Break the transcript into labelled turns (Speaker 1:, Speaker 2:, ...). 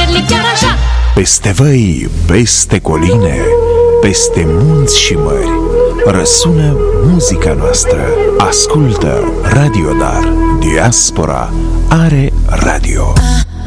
Speaker 1: Charlie, chiar așa.
Speaker 2: Peste văi, peste coline, peste munți și mări răsună muzica noastră. Ascultă Radio Dar. Diaspora are radio.